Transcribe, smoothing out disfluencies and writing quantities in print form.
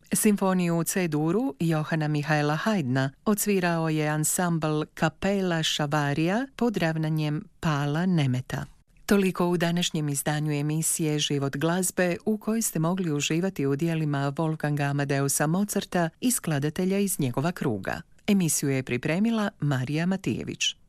Simfoniju u C-duru Johana Mihaela Haydna odsvirao je ansambl Kapela Šavarija pod ravnanjem Pala Nemeta. Toliko u današnjem izdanju emisije Život glazbe, u kojoj ste mogli uživati u dijelima Wolfganga Amadeusa Mozarta i skladatelja iz njegova kruga. Emisiju je pripremila Marija Matijević.